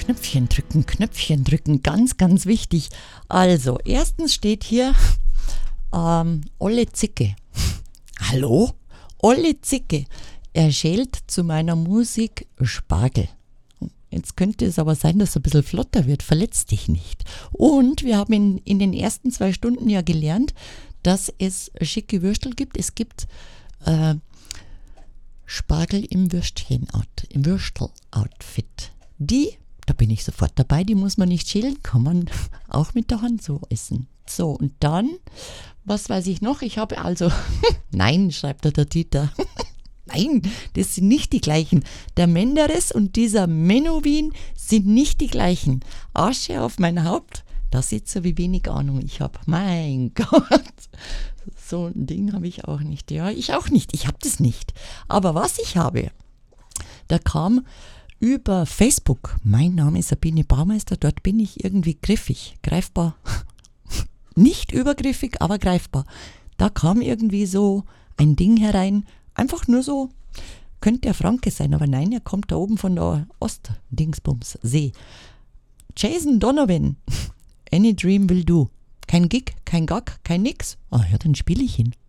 Knöpfchen drücken, ganz, ganz wichtig. Also, erstens steht hier Olle Zicke. Hallo? Olle Zicke. Er schält zu meiner Musik Spargel. Jetzt könnte es aber sein, dass es ein bisschen flotter wird. Verletz dich nicht. Und wir haben in den ersten 2 Stunden ja gelernt, dass es schicke Würstel gibt. Es gibt Spargel im Würstel-Outfit. Da bin ich sofort dabei, die muss man nicht schälen, kann man auch mit der Hand so essen. So, und dann, was weiß ich noch? Ich habe also, nein, schreibt der Dieter. Nein, das sind nicht die gleichen. Der Menderes und dieser Menowin sind nicht die gleichen. Asche auf mein Haupt, da sieht so wie wenig Ahnung ich habe. Mein Gott, so ein Ding habe ich auch nicht. Ja, ich auch nicht, ich habe das nicht. Aber was ich habe, da kam über Facebook, mein Name ist Sabine Baumeister, dort bin ich irgendwie griffig, greifbar. Nicht übergriffig, aber greifbar. Da kam irgendwie so ein Ding herein, einfach nur so, könnte der Franke sein, aber nein, er kommt da oben von der Ost-Dingsbums See. Jason Donovan, Any Dream Will Do. Kein Gig, kein Gag, kein Nix. Ah ja, dann spiele ich ihn.